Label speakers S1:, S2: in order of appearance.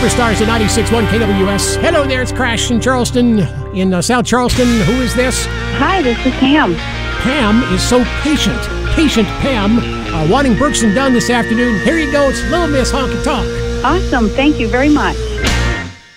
S1: Superstars at 96.1 KWS. Hello there, it's Crash in Charleston, in South Charleston. Who is this?
S2: Hi, this is Pam.
S1: Pam is so patient. Patient Pam, wanting Brooks and Dunn this afternoon. Here you go, it's Little Miss Honky Tonk.
S2: Awesome, thank you very much.